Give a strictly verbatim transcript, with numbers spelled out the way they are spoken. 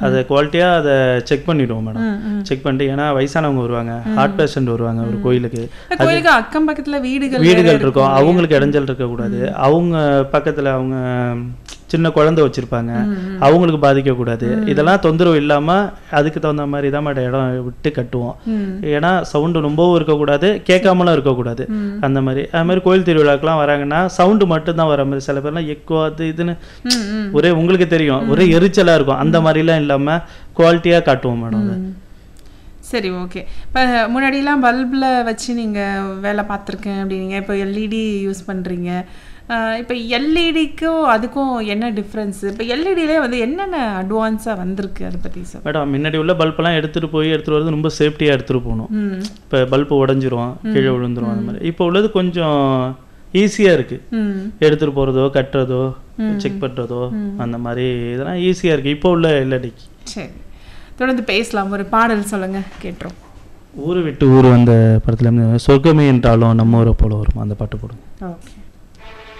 அதை குவாலிட்டியாக அதை செக் பண்ணிவிடுவோம் மேடம். செக் பண்ணிட்டு ஏன்னா வயசானவங்க வருவாங்க, ஹார்ட் பேஷண்ட் வருவாங்க ஒரு கோயிலுக்கு, கோயிலுக்கு அக்கம் பக்கத்தில் வீடுகள் வீடுகள் இருக்கும், அவங்களுக்கு இடைஞ்சல் இருக்கக்கூடாது. அவங்க பக்கத்தில் அவங்க சின்ன குழந்தை வச்சுருப்பாங்க, அவங்களுக்கு பாதிக்கக்கூடாது. இதெல்லாம் தொந்தரவு இல்லாமல் அதுக்கு தகுந்த மாதிரி தான் மேடம் இடம் விட்டு கட்டுவோம். ஏன்னா சவுண்டு ரொம்பவும் இருக்கக்கூடாது, கேட்காமலும் இருக்கக்கூடாது. அந்த மாதிரி அது மாதிரி கோயில் திருவிழாக்கெலாம் வராங்கன்னா சவுண்டு மட்டும்தான் வர மாதிரி. சில பேர்லாம் எக்கோ அது இதுன்னு ஒரே உங்களுக்கு தெரியும் ஒரே எரிச்சலாக இருக்கும். அந்த மாதிரிலாம் இல்லாமல் குவாலிட்டியாக காட்டுவோம் மேடம். சரி, ஓகே. இப்போ முன்னாடிலாம் பல்பில் வச்சு நீங்கள் வேலை பார்த்துருக்கேன் அப்படின்னீங்க, இப்போ எல்இடி யூஸ் பண்ணுறீங்க. இப்போ எல்இடிக்கும் அதுக்கும் என்ன டிஃப்ரென்ஸ்? இப்போ எல்இடியிலே வந்து என்னென்ன அட்வான்ஸாக வந்திருக்கு அதை பற்றி சார்? மேடம் முன்னாடி உள்ள பல்பெல்லாம் எடுத்துகிட்டு போய் எடுத்துகிட்டு வரது ரொம்ப சேஃப்டியாக எடுத்துகிட்டு போகணும். இப்போ பல்பு உடஞ்சிரும், கீழே விழுந்துரும். அந்த மாதிரி இப்போ உள்ளது கொஞ்சம் ஈஸியாக இருக்குது. எடுத்துகிட்டு போகிறதோ கட்டுறதோ செக் பண்ணுறதோ அந்த மாதிரி இதெல்லாம் ஈஸியாக இருக்குது இப்போ உள்ள எல்இடிக்கு. சரி, தொடர்ந்து பேசலாம். ஒரு பாடல் சொல்லுங்கள், கேட்டுரும். ஊரு விட்டு ஊர் வந்த படத்தில் சொர்க்கமே என்றாலும் நம்ம ஊரை போல வரும், அந்த பாட்டு போடுங்க. ஓகே.